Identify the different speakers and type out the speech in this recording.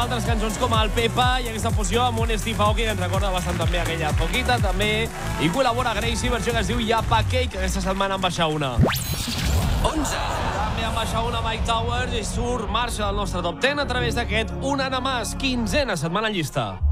Speaker 1: Altres cançons com el Pepa i aquesta fusió amb un Steve Aoki que ens recorda bastant també aquella Poquita, també. I col·labora Gracie, versió que es diu Ja Pa' Què, que aquesta setmana en baixa una.
Speaker 2: 11.
Speaker 1: També en baixa una Mike Towers i surt marxa del nostre top 10 a través d'aquest Un Ana Más, 15a setmana en llista.